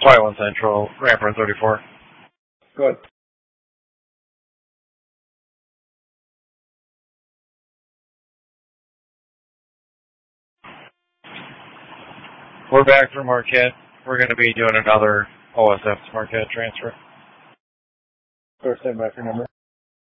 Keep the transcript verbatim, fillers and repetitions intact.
Twyland Central, Rampart thirty-four. Good. We're back from Marquette. We're going to be doing another O S F to Marquette transfer. First time back your number.